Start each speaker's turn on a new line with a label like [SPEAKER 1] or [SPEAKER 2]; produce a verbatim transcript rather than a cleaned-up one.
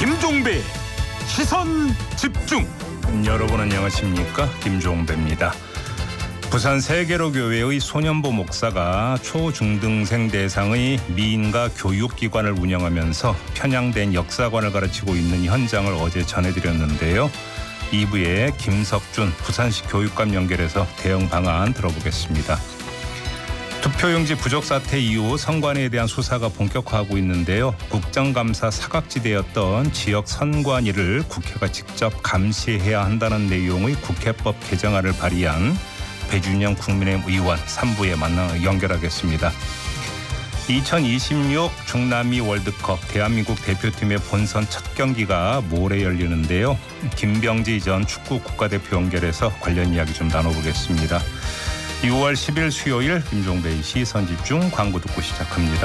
[SPEAKER 1] 김종배 시선 집중. 여러분 안녕하십니까? 김종배입니다. 부산 세계로교회의 소년보 목사가 초중등생 대상의 미인가 교육기관을 운영하면서 편향된 역사관을 가르치고 있는 현장을 어제 전해드렸는데요. 이 부에 김석준 부산시 교육감 연결해서 대응 방안 들어보겠습니다. 투표용지 부족 사태 이후 선관위에 대한 수사가 본격화하고 있는데요. 국정감사 사각지대였던 지역 선관위를 국회가 직접 감시해야 한다는 내용의 국회법 개정안을 발의한 배준영 국민의힘 의원 삼 부에 만나 연결하겠습니다. 이천이십육 중남미 월드컵 대한민국 대표팀의 본선 첫 경기가 모레 열리는데요. 김병지 전 축구 국가대표 연결해서 관련 이야기 좀 나눠보겠습니다. 유월 십일 수요일 김종배의 시선집중 광고 듣고 시작합니다.